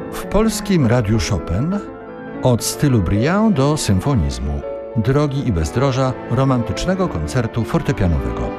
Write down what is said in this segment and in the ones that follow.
W polskim Radiu Chopin od stylu brillant do symfonizmu, drogi i bezdroża romantycznego koncertu fortepianowego.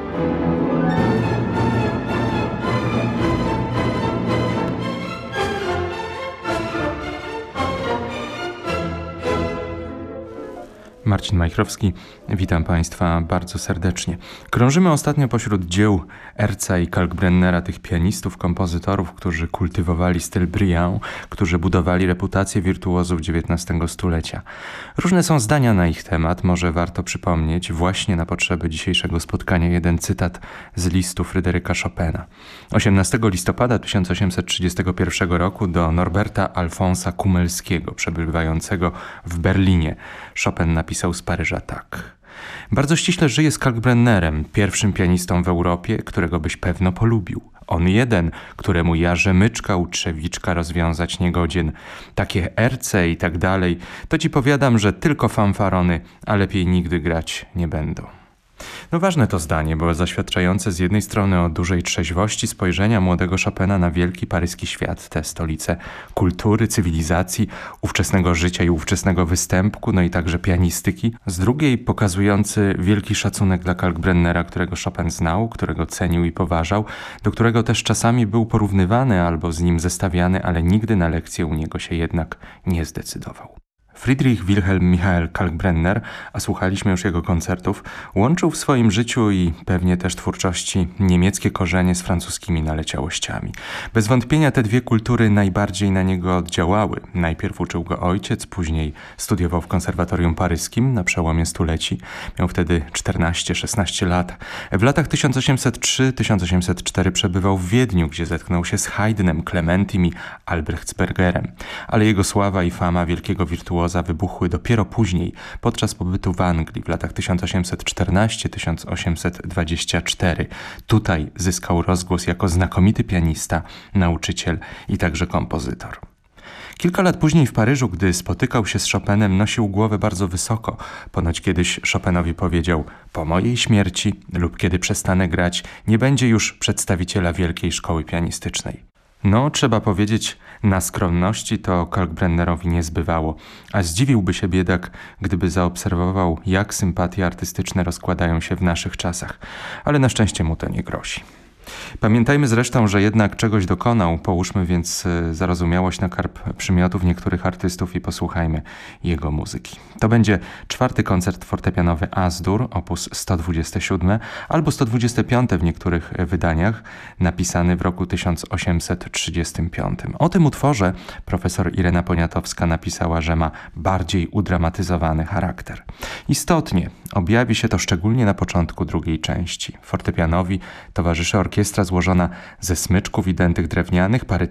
Marcin Majchrowski, witam Państwa bardzo serdecznie. Krążymy ostatnio pośród dzieł Erca i Kalkbrennera, tych pianistów, kompozytorów, którzy kultywowali styl brillant, którzy budowali reputację wirtuozów XIX stulecia. Różne są zdania na ich temat, może warto przypomnieć właśnie na potrzeby dzisiejszego spotkania jeden cytat z listu Fryderyka Chopina. 18 listopada 1831 roku do Norberta Alfonsa Kumelskiego, przebywającego w Berlinie, Chopin napisał z Paryża tak. Bardzo ściśle żyję z Kalkbrennerem, pierwszym pianistą w Europie, którego byś pewno polubił. On jeden, któremu ja rzemyczka u trzewiczka rozwiązać niegodzien. Takie erce i tak dalej, to ci powiadam, że tylko fanfarony, a lepiej nigdy grać nie będą. No ważne to zdanie, bo zaświadczające z jednej strony o dużej trzeźwości spojrzenia młodego Chopina na wielki paryski świat, tę stolicę kultury, cywilizacji, ówczesnego życia i ówczesnego występku, no i także pianistyki. Z drugiej pokazujący wielki szacunek dla Kalkbrennera, którego Chopin znał, którego cenił i poważał, do którego też czasami był porównywany albo z nim zestawiany, ale nigdy na lekcję u niego się jednak nie zdecydował. Friedrich Wilhelm Michael Kalkbrenner, a słuchaliśmy już jego koncertów, łączył w swoim życiu i pewnie też twórczości niemieckie korzenie z francuskimi naleciałościami. Bez wątpienia te dwie kultury najbardziej na niego oddziałały. Najpierw uczył go ojciec, później studiował w konserwatorium paryskim na przełomie stuleci. Miał wtedy 14-16 lat. W latach 1803-1804 przebywał w Wiedniu, gdzie zetknął się z Haydnem, Clementim i Albrechtsbergerem. Ale jego sława i fama wielkiego wirtuoza wybuchły dopiero później, podczas pobytu w Anglii w latach 1814-1824. Tutaj zyskał rozgłos jako znakomity pianista, nauczyciel i także kompozytor. Kilka lat później w Paryżu, gdy spotykał się z Chopinem, nosił głowę bardzo wysoko. Ponoć kiedyś Chopinowi powiedział: po mojej śmierci lub kiedy przestanę grać, nie będzie już przedstawiciela wielkiej szkoły pianistycznej. No, trzeba powiedzieć, na skromności to Kalkbrennerowi nie zbywało, a zdziwiłby się biedak, gdyby zaobserwował, jak sympatie artystyczne rozkładają się w naszych czasach, ale na szczęście mu to nie grozi. Pamiętajmy zresztą, że jednak czegoś dokonał, połóżmy więc zarozumiałość na karb przymiotów niektórych artystów i posłuchajmy jego muzyki. To będzie 4. koncert fortepianowy As-Dur, op. 127, albo 125 w niektórych wydaniach, napisany w roku 1835. O tym utworze profesor Irena Poniatowska napisała, że ma bardziej udramatyzowany charakter. Istotnie objawi się to szczególnie na początku drugiej części. Fortepianowi towarzyszy orkiestra złożona ze smyczków i dętych drewnianych,